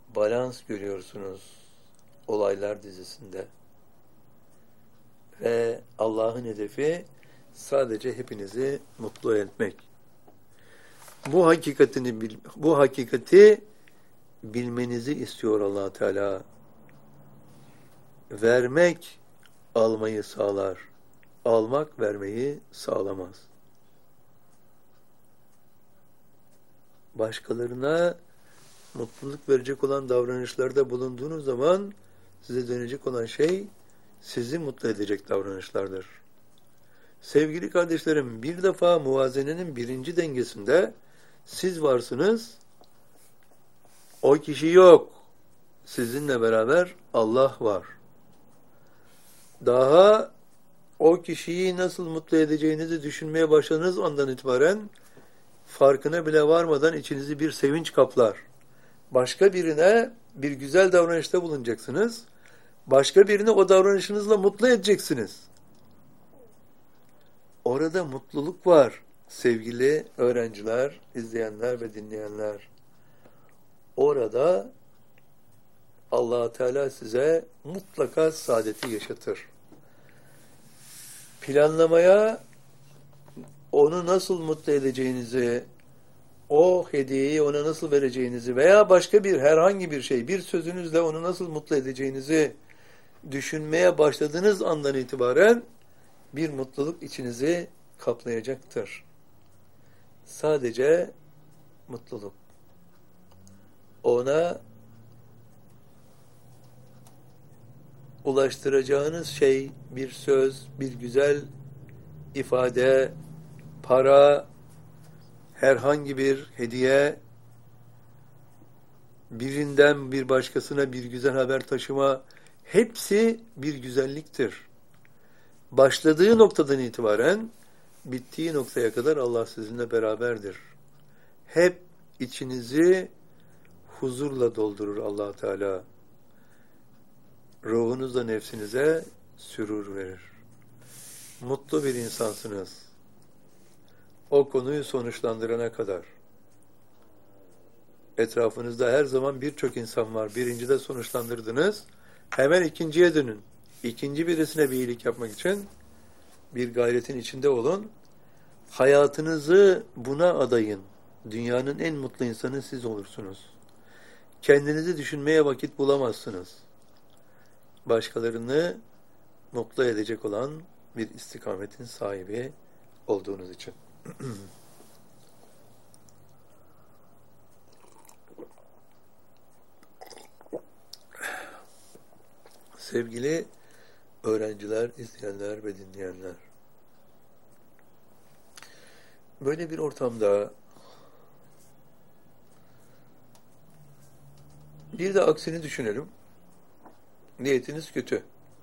balans görüyorsunuz olaylar dizisinde. Ve Allah'ın hedefi sadece hepinizi mutlu etmek. Bu hakikati bilmenizi istiyor Allah Teala. Vermek almayı sağlar. Almak vermeyi sağlamaz. Başkalarına mutluluk verecek olan davranışlarda bulunduğunuz zaman size dönecek olan şey sizi mutlu edecek davranışlardır. Sevgili kardeşlerim, bir defa muvazenenin birinci dengesinde siz varsınız, o kişi yok. Sizinle beraber Allah var. Daha o kişiyi nasıl mutlu edeceğinizi düşünmeye başladığınız andan itibaren farkına bile varmadan içinizi bir sevinç kaplar. Başka birine bir güzel davranışta bulunacaksınız. Başka birini o davranışınızla mutlu edeceksiniz. Orada mutluluk var sevgili öğrenciler, izleyenler ve dinleyenler. Orada Allah Teala size mutlaka saadeti yaşatır. Planlamaya onu nasıl mutlu edeceğinizi, o hediyeyi ona nasıl vereceğinizi veya başka bir herhangi bir şey, bir sözünüzle onu nasıl mutlu edeceğinizi düşünmeye başladığınız andan itibaren bir mutluluk içinizi kaplayacaktır. Sadece mutluluk. Ona ulaştıracağınız şey bir söz, bir güzel ifade, para, herhangi bir hediye, birinden bir başkasına bir güzel haber taşıma, hepsi bir güzelliktir. Başladığı noktadan itibaren bittiği noktaya kadar Allah sizinle beraberdir. Hep içinizi huzurla doldurur Allah Teala. Ruhunuzla nefsinize sürur verir. Mutlu bir insansınız. O konuyu sonuçlandırana kadar. Etrafınızda her zaman birçok insan var. Birincide sonuçlandırdınız. Hemen ikinciye dönün. İkinci birisine bir iyilik yapmak için bir gayretin içinde olun. Hayatınızı buna adayın. Dünyanın en mutlu insanı siz olursunuz. Kendinizi düşünmeye vakit bulamazsınız. Başkalarını mutlu edecek olan bir istikametin sahibi olduğunuz için. Sevgili öğrenciler, izleyenler ve dinleyenler, böyle bir ortamda bir de aksini düşünelim. Niyetiniz kötü.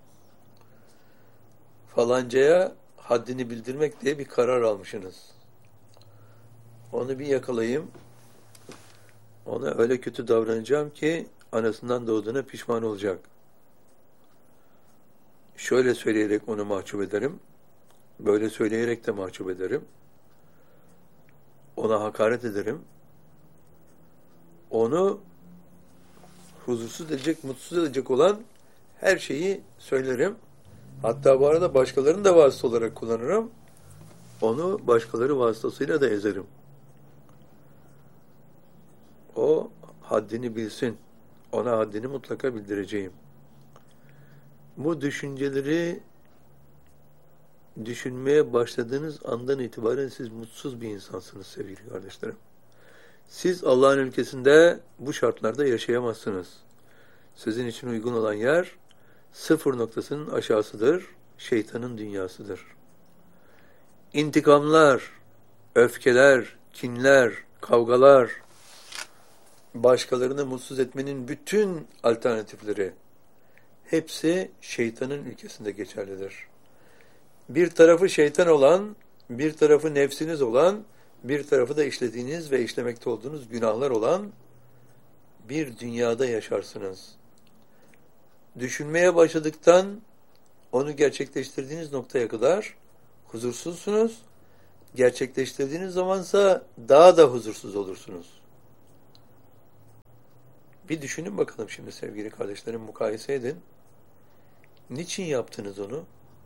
Falancaya haddini bildirmek diye bir karar almışsınız. Onu bir yakalayayım. Ona öyle kötü davranacağım ki anasından doğduğuna pişman olacak. Şöyle söyleyerek onu mahcup ederim. Böyle söyleyerek de mahcup ederim. Ona hakaret ederim. Onu huzursuz edecek, mutsuz edecek olan her şeyi söylerim. Hatta bu arada başkalarını da vasıta olarak kullanırım. Onu başkaları vasıtasıyla da ezerim. O haddini bilsin. Ona haddini mutlaka bildireceğim. Bu düşünceleri düşünmeye başladığınız andan itibaren siz mutsuz bir insansınız sevgili kardeşlerim. Siz Allah'ın ülkesinde bu şartlarda yaşayamazsınız. Sizin için uygun olan yer sıfır noktasının aşağısıdır, şeytanın dünyasıdır. İntikamlar, öfkeler, kinler, kavgalar, başkalarını mutsuz etmenin bütün alternatifleri, hepsi şeytanın ülkesinde geçerlidir. Bir tarafı şeytan olan, bir tarafı nefsiniz olan, bir tarafı da işlediğiniz ve işlemekte olduğunuz günahlar olan bir dünyada yaşarsınız. Düşünmeye başladıktan onu gerçekleştirdiğiniz noktaya kadar huzursuzsunuz. Gerçekleştirdiğiniz zamansa daha da huzursuz olursunuz. Bir düşünün bakalım şimdi sevgili kardeşlerim, mukayese edin. Niçin yaptınız onu?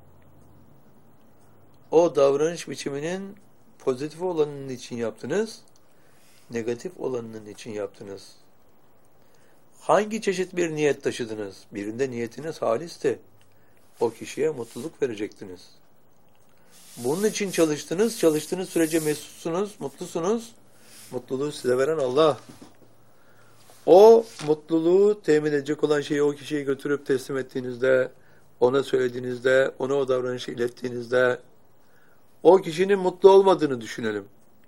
O davranış biçiminin pozitif olanının için yaptınız, negatif olanının için yaptınız. Hangi çeşit bir niyet taşıdınız? Birinde niyetiniz halisti. O kişiye mutluluk verecektiniz. Bunun için çalıştınız. Çalıştığınız sürece mesutsunuz, mutlusunuz. Mutluluğu size veren Allah. O mutluluğu temin edecek olan şeyi o kişiye götürüp teslim ettiğinizde, ona söylediğinizde, ona o davranışı ilettiğinizde, o kişinin mutlu olmadığını düşünelim.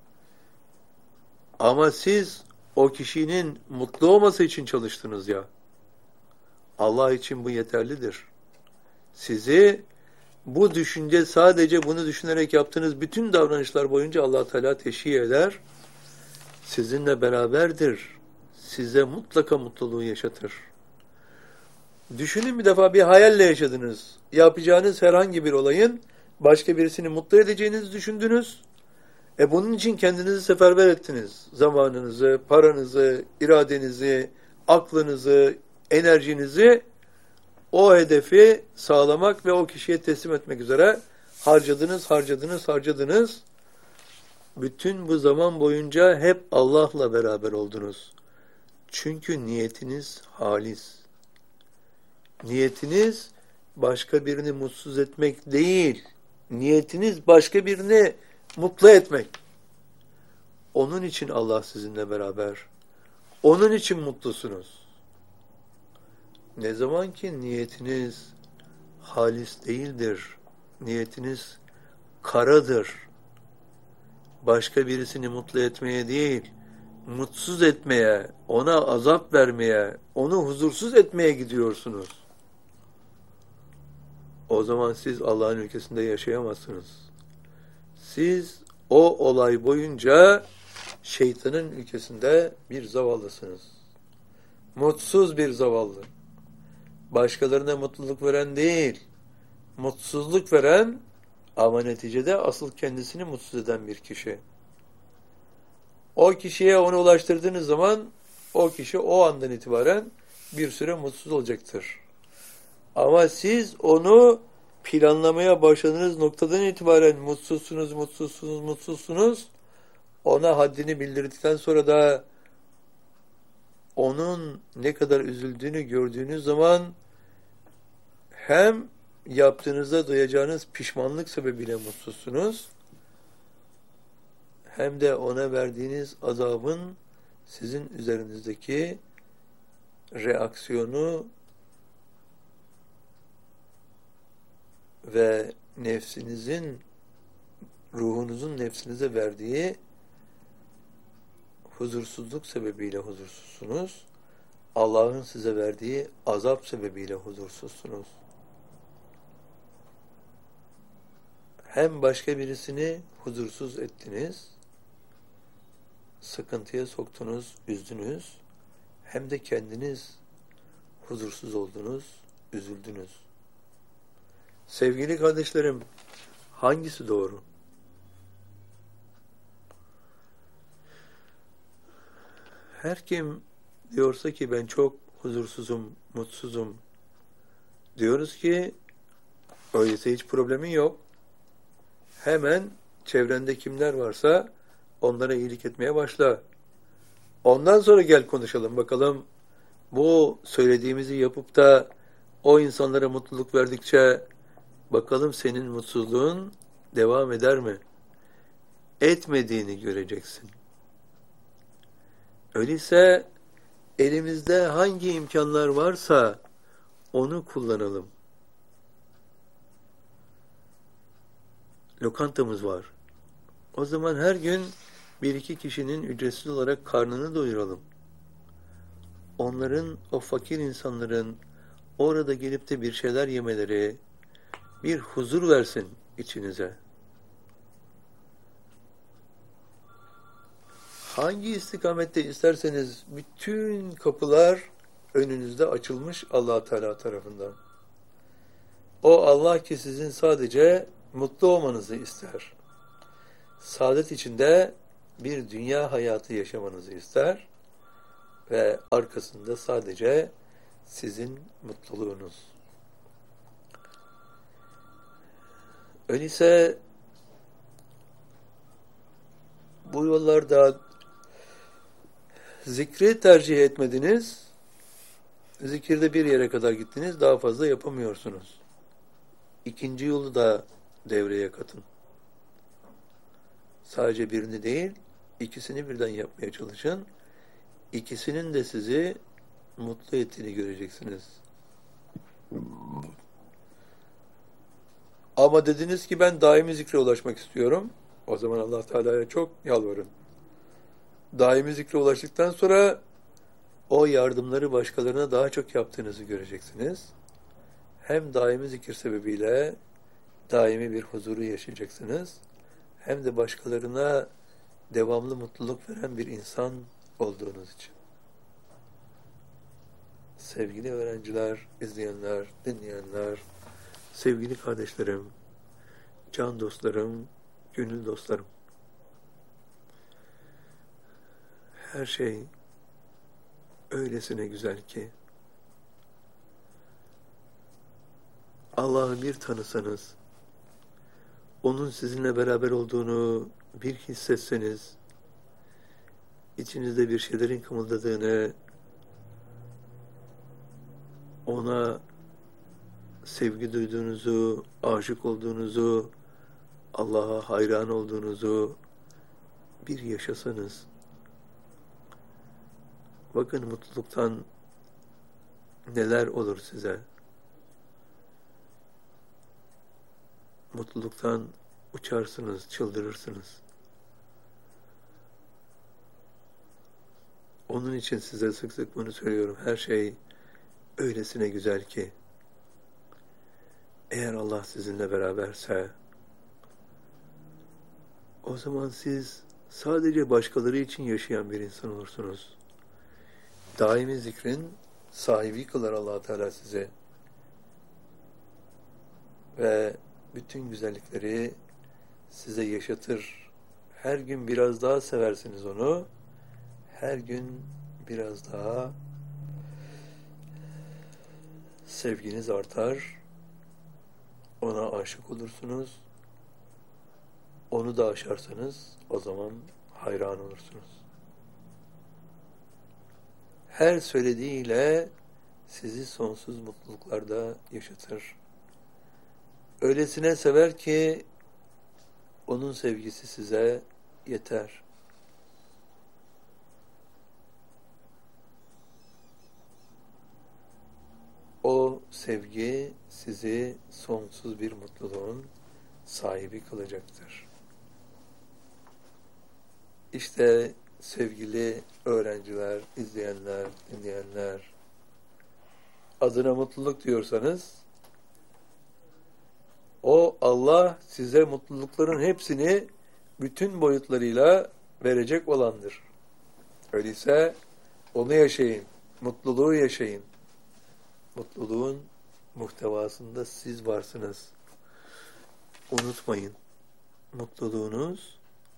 Ama siz o kişinin mutlu olması için çalıştınız ya. Allah için bu yeterlidir. Sizi bu düşünce, sadece bunu düşünerek yaptığınız bütün davranışlar boyunca Allah Teala teşhir eder. Sizinle beraberdir. Size mutlaka mutluluğu yaşatır. Düşünün, bir defa bir hayalle yaşadınız. Yapacağınız herhangi bir olayın başka birisini mutlu edeceğinizi düşündünüz. Bunun için kendinizi seferber ettiniz. Zamanınızı, paranızı, iradenizi, aklınızı, enerjinizi o hedefi sağlamak ve o kişiye teslim etmek üzere harcadınız. Bütün bu zaman boyunca hep Allah'la beraber oldunuz. Çünkü niyetiniz halis. Niyetiniz başka birini mutsuz etmek değil. Niyetiniz başka birini mutlu etmek. Onun için Allah sizinle beraber. Onun için mutlusunuz. Ne zaman ki niyetiniz halis değildir, niyetiniz karadır, başka birisini mutlu etmeye değil, mutsuz etmeye, ona azap vermeye, onu huzursuz etmeye gidiyorsunuz. O zaman siz Allah'ın ülkesinde yaşayamazsınız. Siz o olay boyunca şeytanın ülkesinde bir zavallısınız. Mutsuz bir zavallı. Başkalarına mutluluk veren değil, mutsuzluk veren ama neticede asıl kendisini mutsuz eden bir kişi. O kişiye onu ulaştırdığınız zaman o kişi o andan itibaren bir süre mutsuz olacaktır. Ama siz onu planlamaya başladığınız noktadan itibaren mutsuzsunuz. Ona haddini bildirdikten sonra da onun ne kadar üzüldüğünü gördüğünüz zaman hem yaptığınızda duyacağınız pişmanlık sebebiyle mutsuzsunuz, hem de ona verdiğiniz azabın sizin üzerinizdeki reaksiyonu ve ruhunuzun nefsinize verdiği huzursuzluk sebebiyle huzursuzsunuz. Allah'ın size verdiği azap sebebiyle huzursuzsunuz. Hem başka birisini huzursuz ettiniz, sıkıntıya soktunuz, üzdünüz, hem de kendiniz huzursuz oldunuz, üzüldünüz. Sevgili kardeşlerim, hangisi doğru? Her kim diyorsa ki ben çok huzursuzum, mutsuzum, diyoruz ki öyleyse hiç problemin yok. Hemen çevrende kimler varsa onlara iyilik etmeye başla. Ondan sonra gel konuşalım bakalım, bu söylediğimizi yapıp da o insanlara mutluluk verdikçe bakalım senin mutsuzluğun devam eder mi? Etmediğini göreceksin. Öyleyse elimizde hangi imkanlar varsa onu kullanalım. Lokantamız var. O zaman her gün bir iki kişinin ücretsiz olarak karnını doyuralım. Onların, o fakir insanların orada gelip de bir şeyler yemeleri bir huzur versin içinize. Hangi istikamette isterseniz bütün kapılar önünüzde açılmış Allah Teala tarafından. O Allah ki sizin sadece mutlu olmanızı ister. Saadet içinde bir dünya hayatı yaşamanızı ister. ve arkasında sadece sizin mutluluğunuz. Öyleyse bu yollarda zikri tercih etmediniz, zikirde bir yere kadar gittiniz, daha fazla yapamıyorsunuz. İkinci yolu da devreye katın. Sadece birini değil, ikisini birden yapmaya çalışın. İkisinin de sizi mutlu ettiğini göreceksiniz. Ama dediniz ki ben daimi zikre ulaşmak istiyorum. O zaman Allah Teala'ya çok yalvarın. Daimi zikre ulaştıktan sonra o yardımları başkalarına daha çok yaptığınızı göreceksiniz. Hem daimi zikir sebebiyle daimi bir huzuru yaşayacaksınız. Hem de başkalarına devamlı mutluluk veren bir insan olduğunuz için. Sevgili öğrenciler, izleyenler, dinleyenler, sevgili kardeşlerim, can dostlarım, gönül dostlarım. Her şey öylesine güzel ki Allah'ı bir tanısanız, onun sizinle beraber olduğunu bir hissetseniz, içinizde bir şeylerin kımıldadığını, ona sevgi duyduğunuzu, aşık olduğunuzu, Allah'a hayran olduğunuzu bir yaşasanız, bakın mutluluktan neler olur size. Mutluluktan uçarsınız, çıldırırsınız. Onun için size sık sık bunu söylüyorum. Her şey öylesine güzel ki, eğer Allah sizinle beraberse, o zaman siz sadece başkaları için yaşayan bir insan olursunuz. Daimi zikrin sahibi kılar Allah Teala size. Ve bütün güzellikleri size yaşatır. Her gün biraz daha seversiniz onu. Her gün biraz daha sevginiz artar. Ona aşık olursunuz. Onu da aşarsanız o zaman hayran olursunuz. Her söylediğiyle sizi sonsuz mutluluklarda yaşatır. Öylesine sever ki onun sevgisi size yeter. O sevgi sizi sonsuz bir mutluluğun sahibi kılacaktır. İşte sevgili öğrenciler, izleyenler, dinleyenler, adına mutluluk diyorsanız, o Allah size mutlulukların hepsini bütün boyutlarıyla verecek olandır. Öyleyse onu yaşayın, mutluluğu yaşayın. Mutluluğun muhtevasında siz varsınız. Unutmayın, mutluluğunuz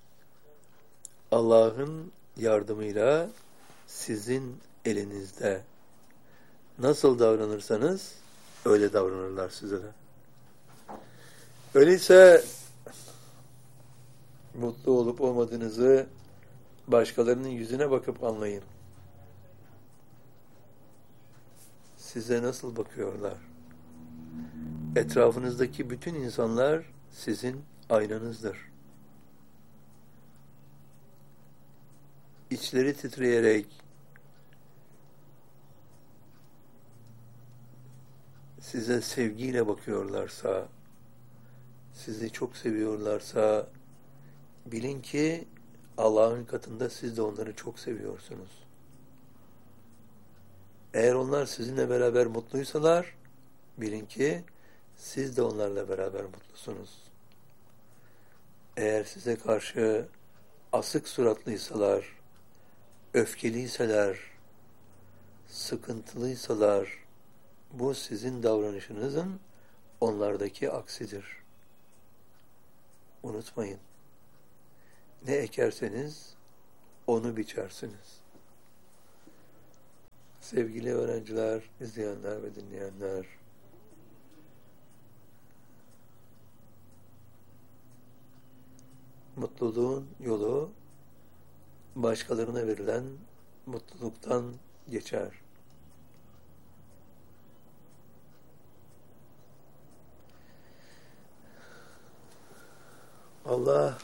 Allah'ın yardımıyla sizin elinizde. Nasıl davranırsanız öyle davranırlar size de. Öyleyse mutlu olup olmadığınızı başkalarının yüzüne bakıp anlayın. Size nasıl bakıyorlar? Etrafınızdaki bütün insanlar sizin aynanızdır. İçleri titreyerek size sevgiyle bakıyorlarsa, sizi çok seviyorlarsa, bilin ki Allah'ın katında siz de onları çok seviyorsunuz. Eğer onlar sizinle beraber mutluysalar, bilin ki siz de onlarla beraber mutlusunuz. Eğer size karşı asık suratlıysalar, öfkeliyseler, sıkıntılıysalar, bu sizin davranışınızın onlardaki aksidir. Unutmayın, ne ekerseniz onu biçersiniz. Sevgili öğrenciler, izleyenler ve dinleyenler, mutluluğun yolu başkalarına verilen mutluluktan geçer. Allah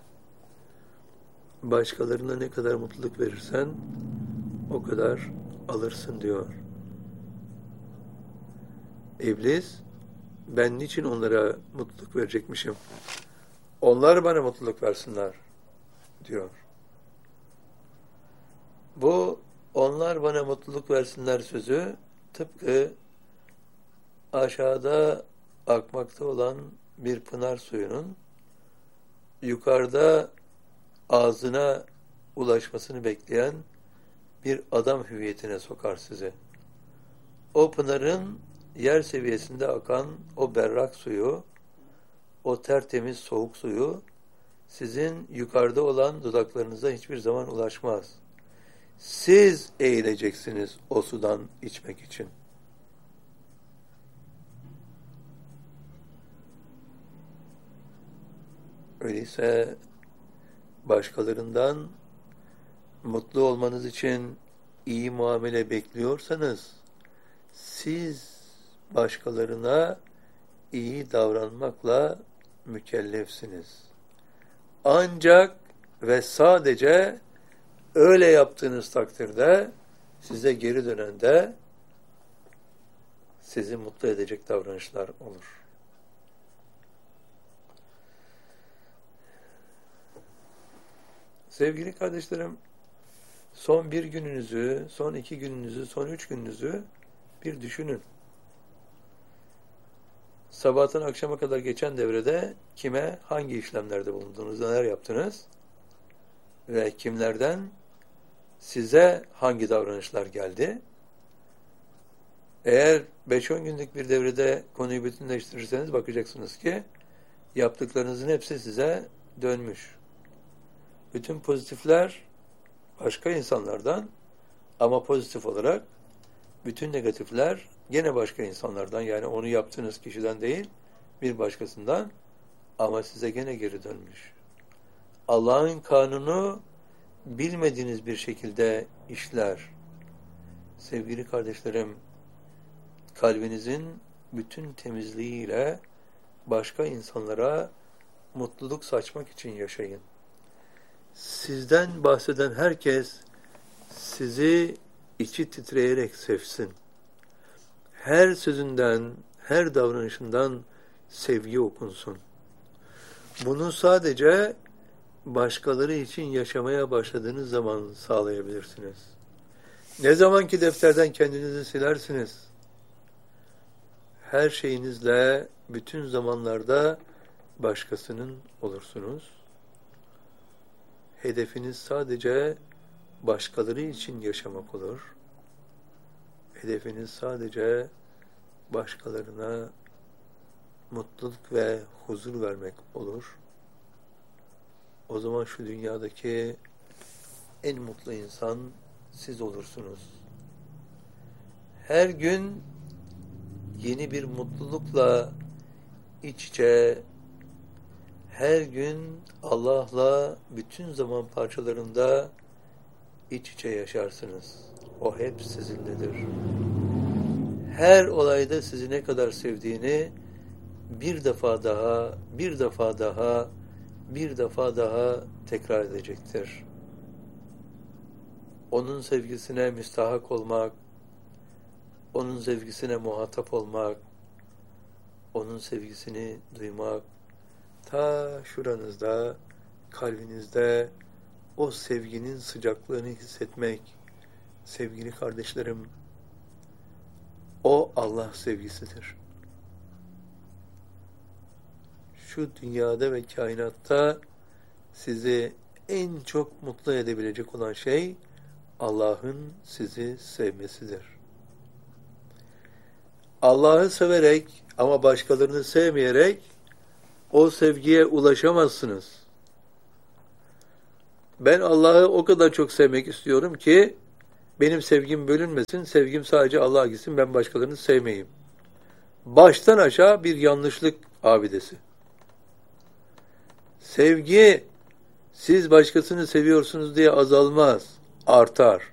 başkalarına ne kadar mutluluk verirsen o kadar alırsın diyor. İblis, ben niçin onlara mutluluk verecekmişim? Onlar bana mutluluk versinler diyor. Bu onlar bana mutluluk versinler sözü tıpkı aşağıda akmakta olan bir pınar suyunun yukarıda ağzına ulaşmasını bekleyen bir adam hüviyetine sokar sizi. O pınarın yer seviyesinde akan o berrak suyu, o tertemiz soğuk suyu sizin yukarıda olan dudaklarınıza hiçbir zaman ulaşmaz. Siz eğileceksiniz o sudan içmek için. Öyleyse başkalarından mutlu olmanız için iyi muamele bekliyorsanız siz başkalarına iyi davranmakla mükellefsiniz. Ancak ve sadece öyle yaptığınız takdirde size geri dönende sizi mutlu edecek davranışlar olur. Sevgili kardeşlerim, son bir gününüzü, son 2 gününüzü, son 3 gününüzü bir düşünün. Sabahtan akşama kadar geçen devrede kime, hangi işlemlerde bulundunuz, neler yaptınız ve kimlerden size hangi davranışlar geldi? Eğer 5-10 günlük bir devrede konuyu bütünleştirirseniz bakacaksınız ki yaptıklarınızın hepsi size dönmüş. Bütün pozitifler başka insanlardan ama pozitif olarak bütün negatifler gene başka insanlardan, yani onu yaptığınız kişiden değil bir başkasından ama size gene geri dönmüş. Allah'ın kanunu bilmediğiniz bir şekilde işler. Sevgili kardeşlerim, kalbinizin bütün temizliğiyle başka insanlara mutluluk saçmak için yaşayın. Sizden bahseden herkes sizi içi titreyerek sevsin. Her sözünden, her davranışından sevgi okunsun. Bunu sadece başkaları için yaşamaya başladığınız zaman sağlayabilirsiniz. Ne zaman ki defterden kendinizi silersiniz, her şeyinizle bütün zamanlarda başkasının olursunuz. Hedefiniz sadece başkaları için yaşamak olur. Hedefiniz sadece başkalarına mutluluk ve huzur vermek olur. O zaman şu dünyadaki en mutlu insan siz olursunuz. Her gün yeni bir mutlulukla iç içe, her gün Allah'la bütün zaman parçalarında iç içe yaşarsınız. O hep sizinledir. Her olayda sizi ne kadar sevdiğini bir defa daha, bir defa daha, bir defa daha tekrar edecektir. Onun sevgisine müstahak olmak, onun sevgisine muhatap olmak, onun sevgisini duymak, ta şuranızda, kalbinizde o sevginin sıcaklığını hissetmek, sevgili kardeşlerim, o Allah sevgisidir. Şu dünyada ve kainatta sizi en çok mutlu edebilecek olan şey Allah'ın sizi sevmesidir. Allah'ı severek ama başkalarını sevmeyerek o sevgiye ulaşamazsınız. Ben Allah'ı o kadar çok sevmek istiyorum ki Benim sevgim bölünmesin, sevgim sadece Allah'a gitsin, ben başkalarını sevmeyeyim. Baştan aşağı bir yanlışlık abidesi. Sevgi, siz başkasını seviyorsunuz diye azalmaz, artar.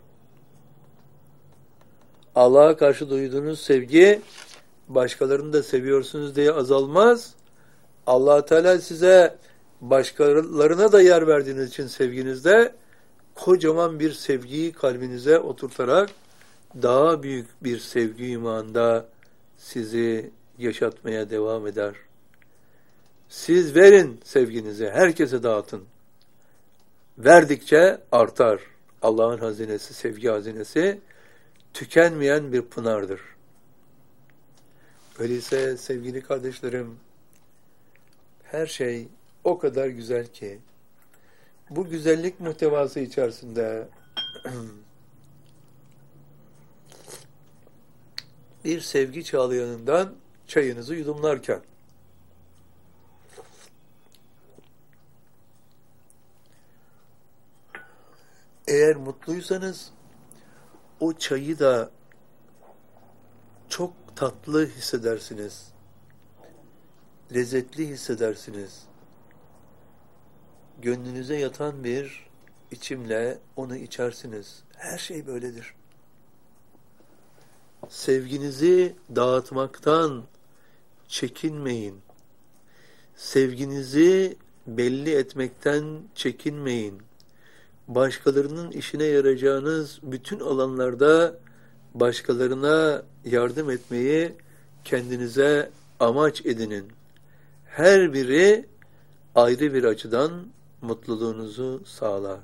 Allah'a karşı duyduğunuz sevgi, başkalarını da seviyorsunuz diye azalmaz. Allah Teala size başkalarına da yer verdiğiniz için sevginizde kocaman bir sevgiyi kalbinize oturtarak daha büyük bir sevgi imanda sizi yaşatmaya devam eder. Siz verin sevginizi, herkese dağıtın. Verdikçe artar. Allah'ın hazinesi, sevgi hazinesi tükenmeyen bir pınardır. Öyleyse sevgili kardeşlerim, her şey o kadar güzel ki, bu güzellik muhtevası içerisinde bir sevgi çağlayanından çayınızı yudumlarken, eğer mutluysanız, o çayı da çok tatlı hissedersiniz. Lezzetli hissedersiniz. Gönlünüze yatan bir içimle onu içersiniz. Her şey böyledir. Sevginizi dağıtmaktan çekinmeyin. Sevginizi belli etmekten çekinmeyin. Başkalarının işine yarayacağınız bütün alanlarda başkalarına yardım etmeyi kendinize amaç edinin. Her biri ayrı bir açıdan mutluluğunuzu sağlar.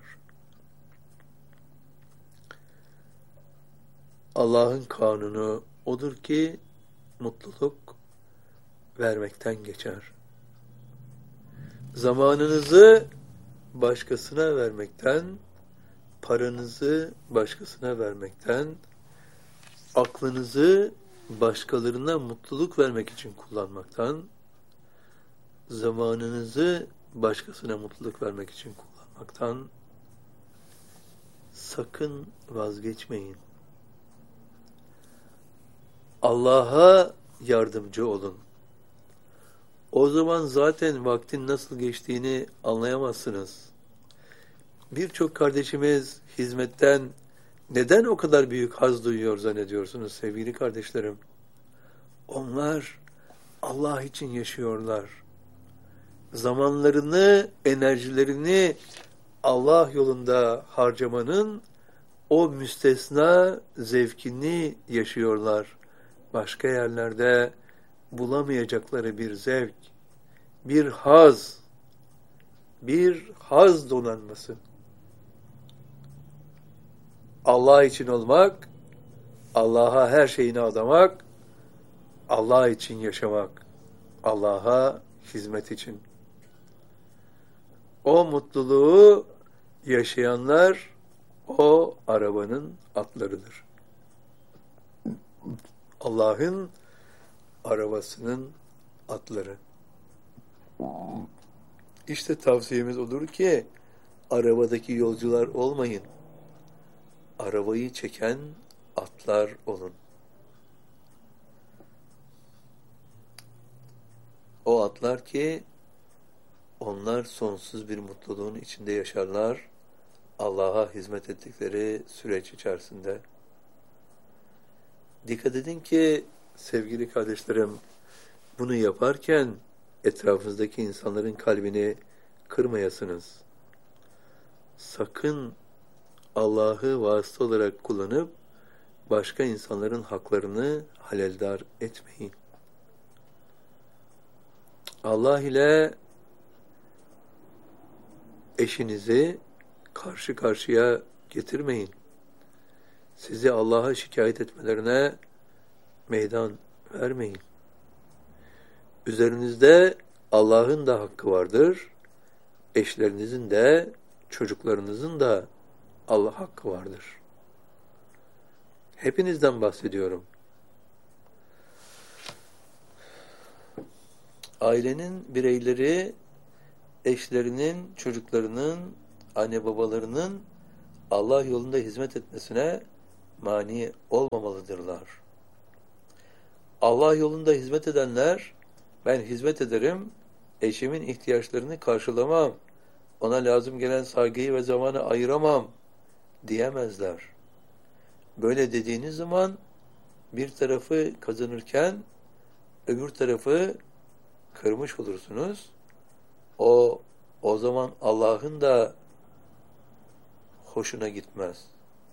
Allah'ın kanunu odur ki mutluluk vermekten geçer. Zamanınızı başkasına vermekten, paranızı başkasına vermekten, aklınızı başkalarına mutluluk vermek için kullanmaktan, zamanınızı başkasına mutluluk vermek için kullanmaktan sakın vazgeçmeyin. Allah'a yardımcı olun. O zaman zaten vaktin nasıl geçtiğini anlayamazsınız. Birçok kardeşimiz hizmetten neden o kadar büyük haz duyuyor zannediyorsunuz sevgili kardeşlerim? Onlar Allah için yaşıyorlar. Zamanlarını, enerjilerini Allah yolunda harcamanın o müstesna zevkini yaşıyorlar. Başka yerlerde bulamayacakları bir zevk, bir haz donanması. Allah için olmak, Allah'a her şeyini adamak, Allah için yaşamak, Allah'a hizmet için. O mutluluğu yaşayanlar o arabanın atlarıdır. Allah'ın arabasının atları. İşte tavsiyemiz odur ki arabadaki yolcular olmayın. Arabayı çeken atlar olun. O atlar ki onlar sonsuz bir mutluluğun içinde yaşarlar. Allah'a hizmet ettikleri süreç içerisinde. Dikkat edin ki sevgili kardeşlerim, bunu yaparken etrafınızdaki insanların kalbini kırmayasınız. Sakın Allah'ı vasıta olarak kullanıp başka insanların haklarını haleldar etmeyin. Allah ile eşinizi karşı karşıya getirmeyin. Sizi Allah'a şikayet etmelerine meydan vermeyin. Üzerinizde Allah'ın da hakkı vardır. Eşlerinizin de, çocuklarınızın da Allah hakkı vardır. Hepinizden bahsediyorum. Ailenin bireyleri, eşlerinin, çocuklarının, anne babalarının Allah yolunda hizmet etmesine mani olmamalıdırlar. Allah yolunda hizmet edenler, ben hizmet ederim, eşimin ihtiyaçlarını karşılamam, ona lazım gelen saygıyı ve zamanı ayıramam diyemezler. Böyle dediğiniz zaman bir tarafı kazanırken öbür tarafı kırmış olursunuz. O zaman Allah'ın da hoşuna gitmez.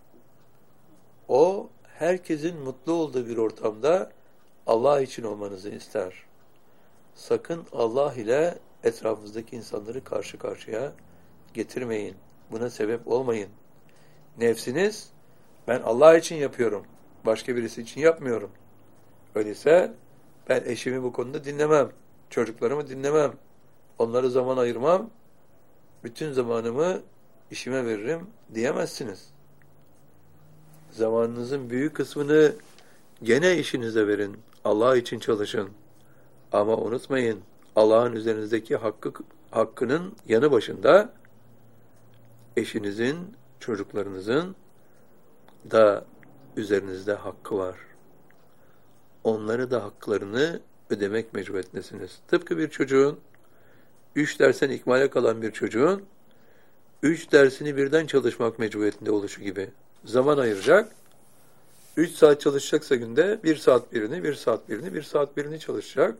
O herkesin mutlu olduğu bir ortamda Allah için olmanızı ister. Sakın Allah ile etrafınızdaki insanları karşı karşıya getirmeyin. Buna sebep olmayın. Nefsiniz, ben Allah için yapıyorum, başka birisi için yapmıyorum. Öyleyse ben eşimi bu konuda dinlemem, çocuklarımı dinlemem, onlara zaman ayırmam, bütün zamanımı işime veririm diyemezsiniz. Zamanınızın büyük kısmını gene işinize verin, Allah için çalışın. Ama unutmayın, Allah'ın üzerinizdeki hakkının yanı başında eşinizin, çocuklarınızın da üzerinizde hakkı var. Onları da haklarını ödemek mecburiyetindesiniz. Tıpkı bir çocuğun, 3 dersten ikmale kalan bir çocuğun 3 dersini birden çalışmak mecburiyetinde oluşu gibi. Zaman ayıracak, 3 saat çalışacaksa günde 1 saat birini, 1 saat birini, 1 saat birini çalışacak.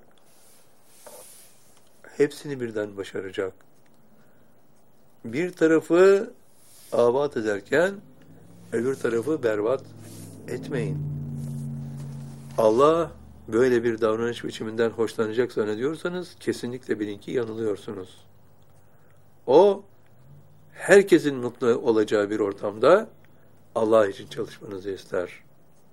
Hepsini birden başaracak. Bir tarafı abat ederken öbür tarafı berbat etmeyin. Allah böyle bir davranış biçiminden hoşlanacak zannediyorsanız kesinlikle bilin ki yanılıyorsunuz. O herkesin mutlu olacağı bir ortamda Allah için çalışmanızı ister.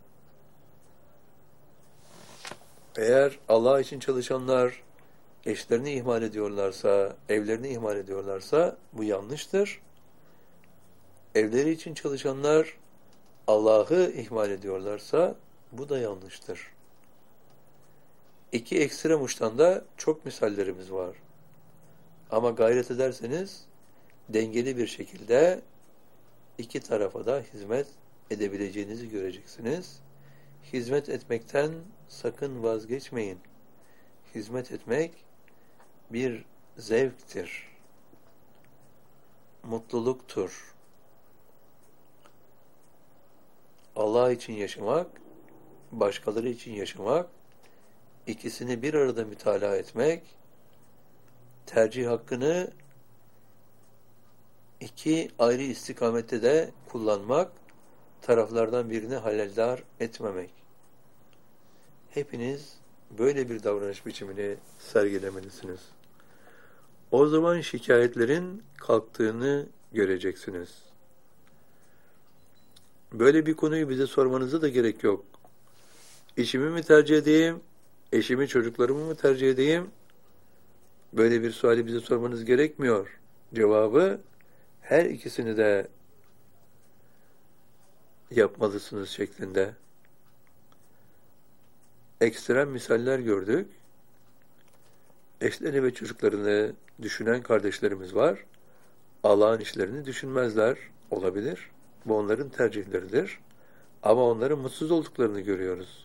Eğer Allah için çalışanlar eşlerini ihmal ediyorlarsa, evlerini ihmal ediyorlarsa bu yanlıştır. Evleri için çalışanlar Allah'ı ihmal ediyorlarsa bu da yanlıştır. İki ekstrem uçtan da çok misallerimiz var. Ama gayret ederseniz dengeli bir şekilde iki tarafa da hizmet edebileceğinizi göreceksiniz. Hizmet etmekten sakın vazgeçmeyin. Hizmet etmek bir zevktir, mutluluktur. Allah için yaşamak, başkaları için yaşamak, ikisini bir arada mütalaa etmek, tercih hakkını iki ayrı istikamette de kullanmak, taraflardan birini haleldar etmemek. Hepiniz böyle bir davranış biçimini sergilemelisiniz. O zaman şikayetlerin kalktığını göreceksiniz. Böyle bir konuyu bize sormanıza da gerek yok. İşimi mi tercih edeyim, eşimi, çocuklarımı mı tercih edeyim? Böyle bir suali bize sormanız gerekmiyor. Cevabı, her ikisini de yapmalısınız şeklinde. Ekstrem misaller gördük. Eşlerini ve çocuklarını düşünen kardeşlerimiz var. Allah'ın işlerini düşünmezler. Olabilir. Bu onların tercihleridir. Ama onların mutsuz olduklarını görüyoruz.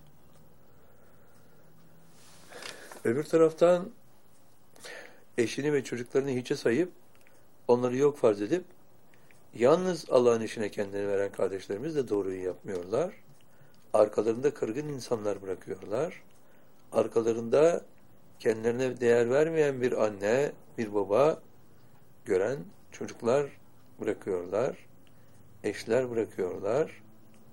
Öbür taraftan eşini ve çocuklarını hiçe sayıp onları yok farz edip yalnız Allah'ın işine kendini veren kardeşlerimiz de doğruyu yapmıyorlar. Arkalarında kırgın insanlar bırakıyorlar. Arkalarında kendilerine değer vermeyen bir anne, bir baba gören çocuklar bırakıyorlar. Eşler bırakıyorlar.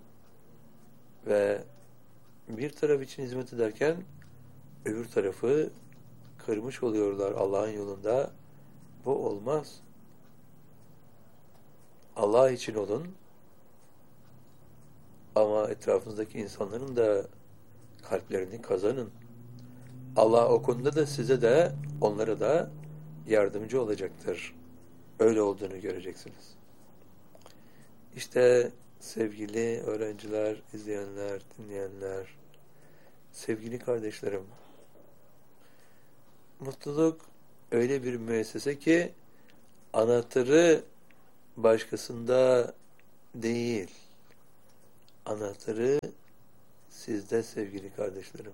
Ve bir taraf için hizmet ederken öbür tarafı kırmış oluyorlar Allah'ın yolunda. Bu olmaz. Allah için olun. Ama etrafınızdaki insanların da kalplerini kazanın. Allah o konuda da size de onlara da yardımcı olacaktır. Öyle olduğunu göreceksiniz. İşte sevgili öğrenciler, izleyenler, dinleyenler, sevgili kardeşlerim, mutluluk öyle bir müessese ki anahtarı başkasında değil, anahtarı sizde sevgili kardeşlerim.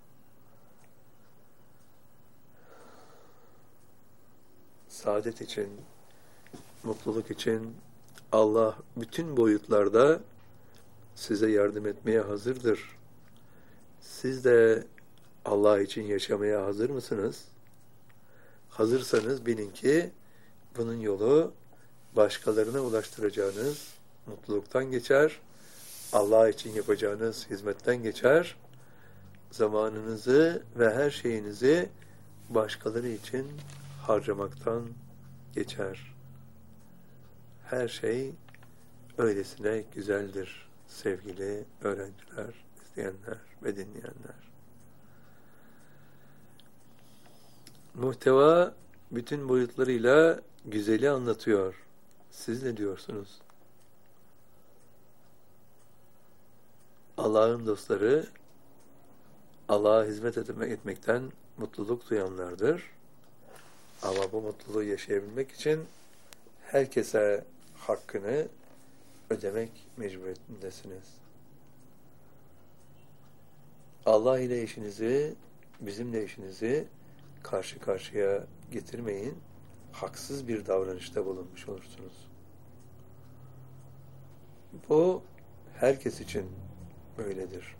Saadet için, mutluluk için Allah bütün boyutlarda size yardım etmeye hazırdır. Siz de Allah için yaşamaya hazır mısınız? Hazırsanız bilin ki bunun yolu başkalarına ulaştıracağınız mutluluktan geçer, Allah için yapacağınız hizmetten geçer, zamanınızı ve her şeyinizi başkaları için harcamaktan geçer. Her şey öylesine güzeldir sevgili öğrenciler, izleyenler ve dinleyenler. Muhteva bütün boyutlarıyla güzeli anlatıyor. Siz ne diyorsunuz? Allah'ın dostları Allah'a hizmet etmekten mutluluk duyanlardır. Ama bu mutluluğu yaşayabilmek için herkese hakkını ödemek mecburiyetindesiniz. Allah ile işinizi, bizimle işinizi karşı karşıya getirmeyin. Haksız bir davranışta bulunmuş olursunuz. Bu herkes için böyledir.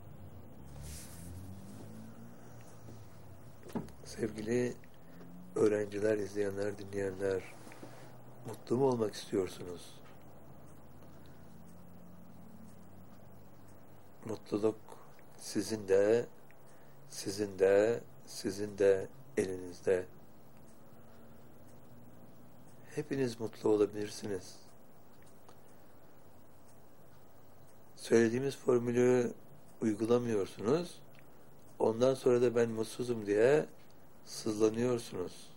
Sevgili öğrenciler, izleyenler, dinleyenler, mutlu mu olmak istiyorsunuz? Mutluluk sizin de, sizin de, sizin de elinizde. Hepiniz mutlu olabilirsiniz. Söylediğimiz formülü uygulamıyorsunuz. Ondan sonra da ben mutsuzum diye sızlanıyorsunuz.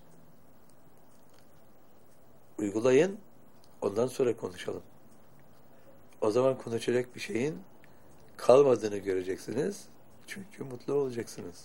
Uygulayın, ondan sonra konuşalım. O zaman konuşacak bir şeyin kalmadığını göreceksiniz. Çünkü mutlu olacaksınız.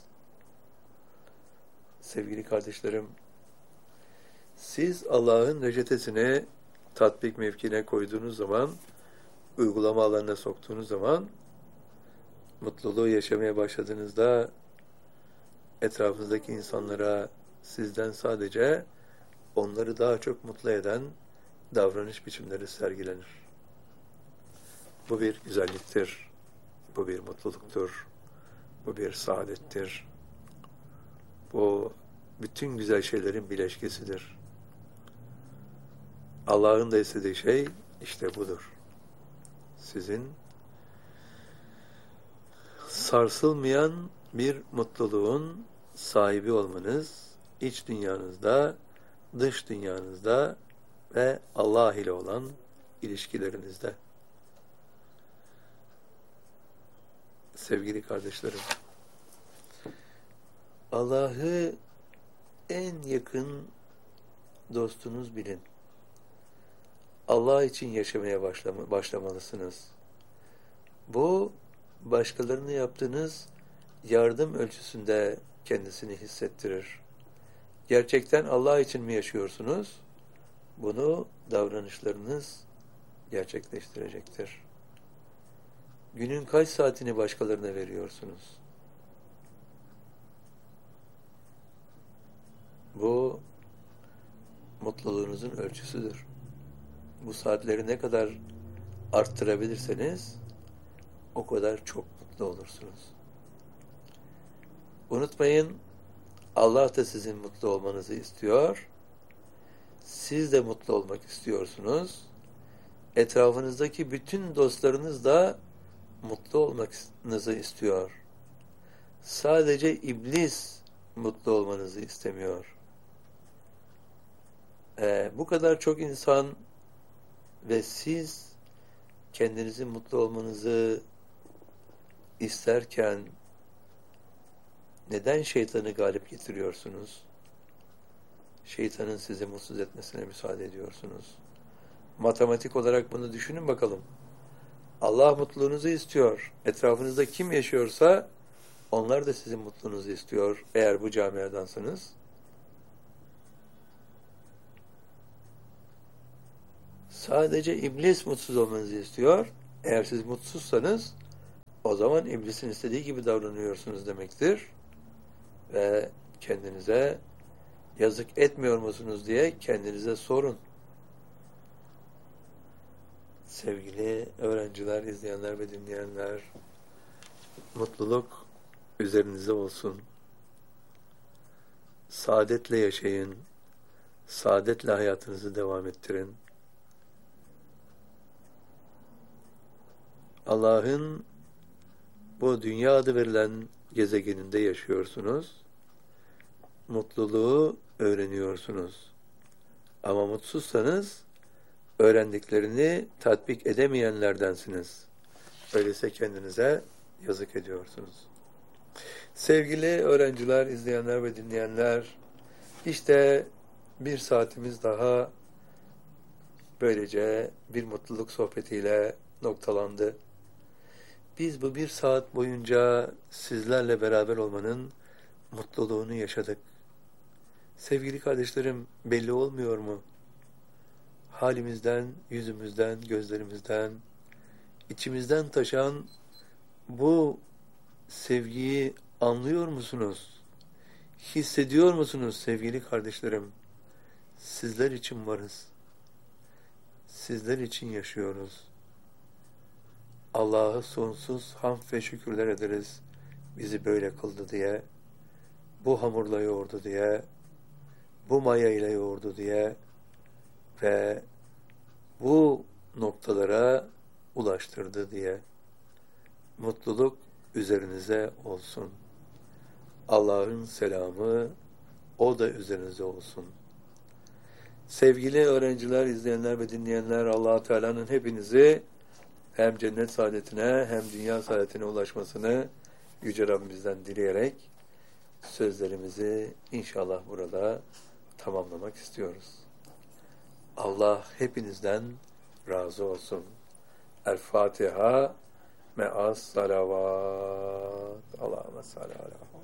Sevgili kardeşlerim, siz Allah'ın reçetesini tatbik mevkine koyduğunuz zaman, uygulama alanına soktuğunuz zaman, mutluluğu yaşamaya başladığınızda etrafınızdaki insanlara sizden sadece onları daha çok mutlu eden davranış biçimleri sergilenir. Bu bir güzelliktir, bu bir mutluluktur, bu bir saadettir. Bu bütün güzel şeylerin bileşkesidir. Allah'ın da istediği şey işte budur. Sizin sarsılmayan bir mutluluğun sahibi olmanız, iç dünyanızda, dış dünyanızda ve Allah ile olan ilişkilerinizde. Sevgili kardeşlerim, Allah'ı en yakın dostunuz bilin. Allah için yaşamaya başlamalısınız. Bu, başkalarına yaptığınız yardım ölçüsünde kendisini hissettirir. Gerçekten Allah için mi yaşıyorsunuz? Bunu davranışlarınız gerçekleştirecektir. Günün kaç saatini başkalarına veriyorsunuz? Bu, mutluluğunuzun ölçüsüdür. Bu saatleri ne kadar arttırabilirseniz o kadar çok mutlu olursunuz. Unutmayın, Allah da sizin mutlu olmanızı istiyor. Siz de mutlu olmak istiyorsunuz. Etrafınızdaki bütün dostlarınız da mutlu olmanızı istiyor. Sadece iblis mutlu olmanızı istemiyor. Bu kadar çok insan ve siz kendinizin mutlu olmanızı isterken neden şeytanı galip getiriyorsunuz? Şeytanın sizi mutsuz etmesine müsaade ediyorsunuz. Matematik olarak bunu düşünün bakalım. Allah mutluluğunuzu istiyor. Etrafınızda kim yaşıyorsa onlar da sizin mutluluğunuzu istiyor. Eğer bu camiadansanız. Sadece iblis mutsuz olmanızı istiyor. Eğer siz mutsuzsanız o zaman iblisin istediği gibi davranıyorsunuz demektir. Ve kendinize yazık etmiyor musunuz diye kendinize sorun. Sevgili öğrenciler, izleyenler ve dinleyenler, mutluluk üzerinize olsun. Saadetle yaşayın. Saadetle hayatınızı devam ettirin. Allah'ın bu dünya adı verilen gezegeninde yaşıyorsunuz. Mutluluğu öğreniyorsunuz. Ama mutsuzsanız öğrendiklerini tatbik edemeyenlerdensiniz. Öyleyse kendinize yazık ediyorsunuz. Sevgili öğrenciler, izleyenler ve dinleyenler, işte bir saatimiz daha böylece bir mutluluk sohbetiyle noktalandı. Biz bu bir saat boyunca sizlerle beraber olmanın mutluluğunu yaşadık. Sevgili kardeşlerim, belli olmuyor mu? Halimizden, yüzümüzden, gözlerimizden, içimizden taşan bu sevgiyi anlıyor musunuz? Hissediyor musunuz sevgili kardeşlerim? Sizler için varız. Sizler için yaşıyoruz. Allah'a sonsuz hamd ve şükürler ederiz. Bizi böyle kıldı diye, bu hamurla yoğurdu diye, bu maya ile yoğurdu diye ve bu noktalara ulaştırdı diye. Mutluluk üzerinize olsun. Allah'ın selamı o da üzerinize olsun. Sevgili öğrenciler, izleyenler ve dinleyenler, Allah-u Teala'nın hepinizi hem cennet saadetine hem dünya saadetine ulaşmasını Yüce Rabbimizden dileyerek sözlerimizi inşallah burada tamamlamak istiyoruz. Allah hepinizden razı olsun. El Fatiha me'as salavat. Allahümme salli ala